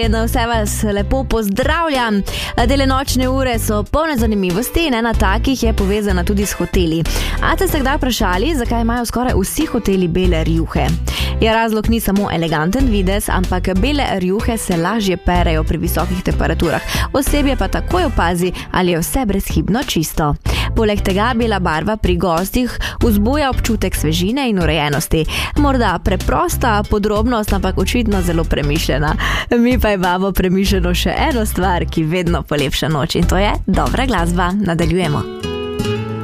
Vse vas lepo pozdravljam. Dele nočne ure so polne zanimivosti in ena takih je povezana tudi s hoteli. A ste se kdaj vprašali, zakaj imajo skoraj vsi hoteli bele rjuhe? Razlog ni samo eleganten videz, ampak bele rjuhe se lažje perejo pri visokih temperaturah. Osebje pa takoj opazi, ali je vse brezhibno čisto. Poleg tega bela barva pri gostih vzbuja občutek svežine in urejenosti. Morda preprosta podrobnost, ampak očitno zelo premišljena. Mi pa imamo premišljeno še eno stvar, ki vedno polepša noč, in to je dobra glasba. Nadaljujemo.